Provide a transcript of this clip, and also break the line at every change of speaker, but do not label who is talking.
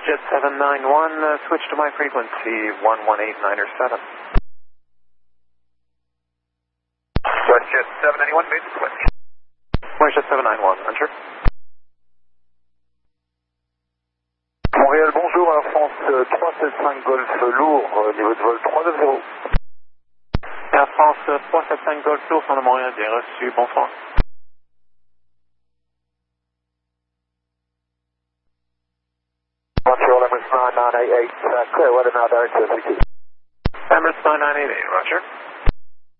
WestJet 791, switch to my frequency 1189 or 7.
WestJet 791, made the switch.
WestJet 791, enter.
Montréal, bonjour, Air France 375 Golf lourd, niveau de vol 390.
Air France 375 Golf lourd, sur le Montréal, bien reçu, bonsoir.
Montreal, Emirates 9988, clear weather now, direct to 62.
Emirates 9988, roger.